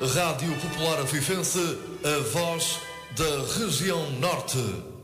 Rádio Popular Afifense, a voz da região norte.